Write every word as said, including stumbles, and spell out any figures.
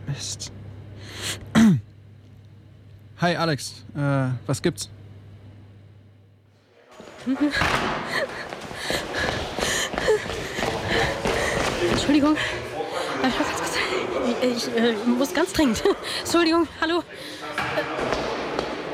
Mist. Hi, Alex. Äh, was gibt's? Entschuldigung. Ich, ich äh, muss ganz dringend. Entschuldigung, hallo.